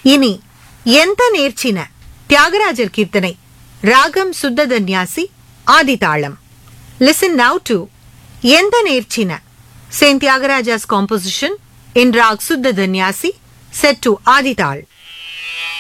இனி எந்த நேர்ச்சின தியாகராஜர் கீர்த்தனை ராகம் சுத்த தன்யாசி ஆதிதாளம். Listen now to எந்த நேர்ச்சின Saint Tyagaraja's composition in Rag Suddha Danyasi set to Adital.